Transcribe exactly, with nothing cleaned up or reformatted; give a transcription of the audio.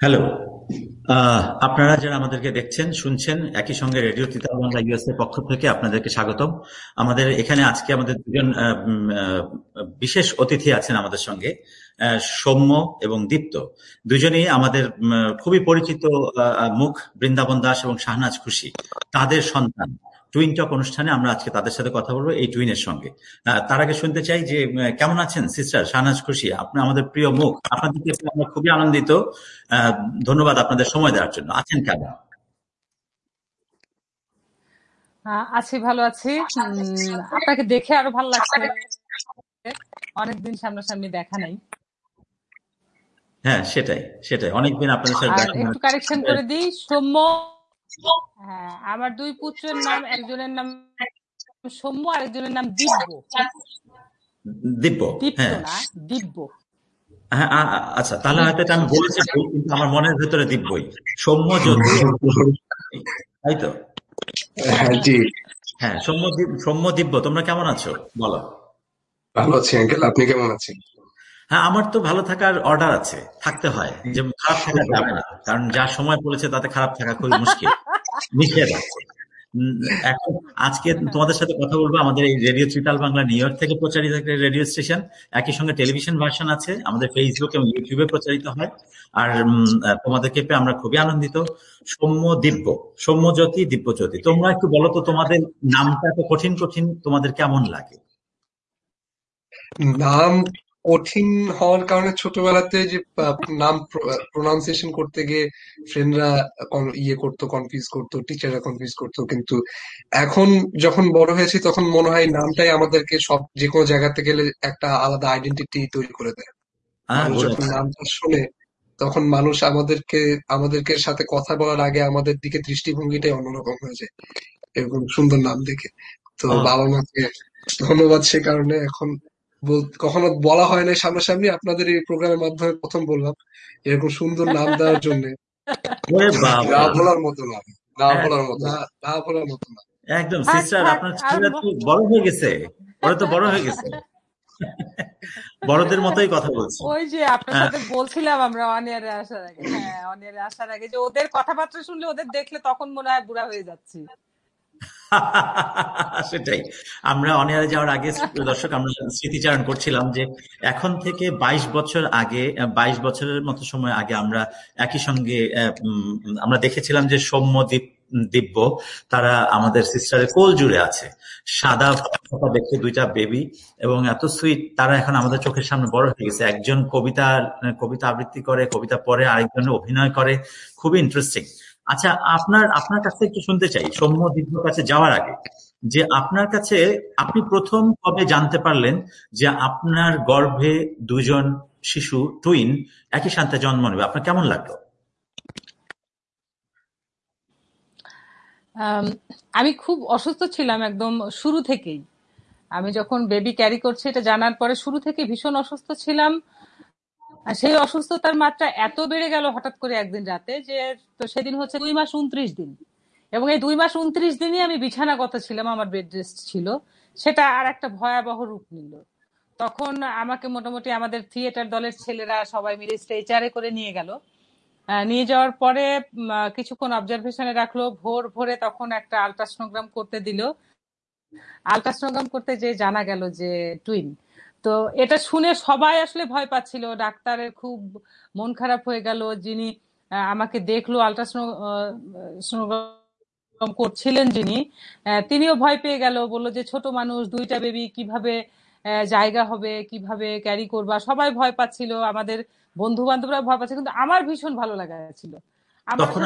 Hello. আহ, আপনারা যারা আমাদেরকে দেখছেন শুনছেন একই সঙ্গে রেডিও তিতাস বাংলা ইউএস এর পক্ষ থেকে আপনাদেরকে স্বাগতম। আমাদের এখানে আজকে আমাদের দুজন আহ, উম, আহ, বিশেষ অতিথি আছেন আমাদের সঙ্গে, আহ, সৌম্য এবং দীপ্ত। দুজনেই আমাদের উম, খুবই পরিচিত আহ, মুখ, বৃন্দাবন দাস এবং শাহনাজ খুশি, তাদের সন্তান। টুইন টক অনুষ্ঠানে আমরা আজকে তাদের সাথে কথা বলবো, এই টুইনের সঙ্গে। আহ, তার আগে শুনতে চাই যে উম, কেমন আছেন সিস্টার শাহনাজ খুশি? আপনি আমাদের প্রিয় মুখ, আপনাদেরকে পেয়ে আমরা খুবই আনন্দিত। আহ, ধন্যবাদ আপনাদের সময় দেওয়ার জন্য। আছেন কেমন? আহ, আছি, ভালো আছি। উম, আপনাকে দেখে আরো ভালো লাগছে। অনেকদিন সামনাসামনি দেখা নাই। হ্যাঁ, সেটাই সেটাই অনেকদিন আপনাদের সাথে আর দেখা একটু কারেকশন হয়। করে দিই, সৌম্য। হ্যাঁ, আমার দুই পুত্রের নাম, একজনের নাম সৌম্য, আরেকজনের নাম দিব্য। দিব্য। দীপ্ত হ্যাঁ, না, দিব্য। হ্যাঁ, আ- আ- আচ্ছা, তাহলে হয়তো দিব্য। এটা আমি বলেছি ভুল, কিন্তু আমার মনের ভেতরে দিব্যই। সৌম্য জ্যোতি এবং তাই তো। হ্যাঁ জি, হ্যাঁ, সৌম্য দিব- সৌম্য দিব্য, তোমরা কেমন আছো বলো? ভালো আছি আঙ্কেল। আপনি কেমন আছেন? হ্যাঁ, আমার তো ভালো থাকার অর্ডার আছে, থাকতে হয়, যে খারাপ থাকা যাবে না, কারণ যা সময় পড়েছে তাতে খারাপ থাকা খুবই মুশকিল, নিষেধ আছে। উম, এখন আজকে তোমাদের সাথে কথা বলবো আমাদের এই radio tritaal Bangla new York থেকে প্রচারিত একটা রেডিও স্টেশন। একই সঙ্গে টেলিভিশন ভার্সন আছে, আমাদের ফেসবুক এবং ইউটিউবে প্রচারিত হয়। আর উম, আহ, তোমাদেরকে পেয়ে আমরা খুবই আনন্দিত। সৌম্য দিব্য, সৌম্যজ্যোতি, দিব্যজ্যোতি, তোমরা একটু বলো তো তোমাদের নামটা এত কঠিন কঠিন, তোমাদের কেমন লাগে? নাম কঠিন হওয়ার কারণে ছোটবেলাতে যে আহ, নাম প্রোনাউন্সিয়েশন করতে গিয়ে ফ্রেন্ডরা ইয়ে করতো, কনফিউজ করতো, টিচাররা কনফিউজ করতো। কিন্তু এখন যখন বড় হয়েছি তখন মনে হয় নামটাই আমাদেরকে সব, যে কোনো জায়গাতে গেলে একটা আলাদা আইডেন্টিটি তৈরি করে দেয়। হ্যাঁ, মানুষ যখন বলেছে। নামটা শোনে তখন মানুষ আমাদেরকে আমাদেরকে সাথে কথা বলার আগে আমাদের দিকে দৃষ্টিভঙ্গিটাই অন্যরকম হয়ে যায় এরকম সুন্দর নাম দেখে। তো ও, বাবা মাকে ধন্যবাদ সে কারণে। এখন বল- কখনো বলা হয় না সামনাসামনি, আপনাদের এই প্রোগ্রামের মাধ্যমে প্রথম বললাম এরকম সুন্দর নাম দেওয়ার জন্য। ওরে না বাবা! বলার মতো নাম, না হ্যাঁ, বলার মতো না, না বলার মতো না। একদম থাক সিস্টার, থাক আপনার আর ছেলেরা তো ম- বড় হয়ে গেছে, ওরা তো বড় হয়ে গেছে, বড়দের মতোই কথা বলছে। ওই যে আপনার আহ, সাথে বলছিলাম আমরা অনিয়ারে আসার আগে, হ্যাঁ, অনিয়ারে আসার আগে, যে ওদের কথাবার্তা শুনলে, ওদের দেখলে তখন মনে হয় বুড়া হয়ে যাচ্ছি। সেটাই। আমরা অনিয়ারে যাওয়ার আগে দর্শক আমরা স্মৃতিচারণ করছিলাম যে এখন থেকে বাইশ বছর আগে, বাইশ বছরের মতো সময় আগে আমরা একই সঙ্গে আহ, উম, আমরা দেখেছিলাম যে সৌম্য দীপ দিব্য, তারা আমাদের সিস্টারের কোল জুড়ে আছে, সাদা ফোঁটা দেখে দুইটা বেবি, এবং এত সুইট। তারা এখন আমাদের চোখের সামনে বড় হয়ে গেছে, একজন কবিতা কবিতা আবৃত্তি করে, কবিতা পড়ে, আরেকজন অভিনয় করে, খুবই ইন্টারেস্টিং। আচ্ছা, আপনার আপনার কাছে একটু শুনতে চাই সৌম্য দিব্যর কাছে যাওয়ার আগে, যে আপনার কাছে আপনি প্রথম কবে জানতে পারলেন যে আপনার গর্ভে দুজন শিশু, টুইন, একই সাথে জন্ম নেবে? আপনার কেমন লাগলো? আম, আমি খুব অসুস্থ ছিলাম একদম শুরু থেকেই। আমি যখন বেবি ক্যারি করছি এটা জানার পরে শুরু থেকে ভীষণ অসুস্থ ছিলাম। আর সেই অসুস্থতার মাত্রা এত বেড়ে গেল হঠাৎ করে একদিন রাতে, যে তো সেদিন হচ্ছে দুই মাস উনত্রিশ দিন। এবং এই দুই মাস উনত্রিশ দিনই আমি বিছানাগত ছিলাম, আমার বেড রেস্ট ছিল। সেটা আর একটা ভয়াবহ রূপ নিল। তখন আমাকে মোটামুটি আমাদের থিয়েটার দলের ছেলেরা সবাই মিলে স্ট্রেচারে করে নিয়ে গেল। আহ, নিয়ে যাওয়ার পরে উম, আহ, কিছুক্ষণ অবজারভেশনে রাখলো। ভোর ভোরে তখন একটা আলট্রাসোনোগ্রাম করতে দিল। আলট্রাসোনোগ্রাম করতে যে জানা গেল যে টুইন। তো এটা শুনে সবাই আসলে ভয় পাচ্ছিল, ডাক্তারের খুব মন খারাপ হয়ে গেল। যিনি আহ, আমাকে দেখলো, আলট্রাসোনোগ্রাম করছিলেন যিনি, আহ, তিনিও ভয় পেয়ে গেল। বললো যে ছোট মানুষ, দুইটা বেবি, কিভাবে আহ, জায়গা হবে, কিভাবে ক্যারি করবা। সবাই ভয় পাচ্ছিল, আমাদের বন্ধু বান্ধবরা ভয় পাচ্ছে, কিন্তু আমার ভীষণ ভালো লাগা ছিল। আমার তখন আসলে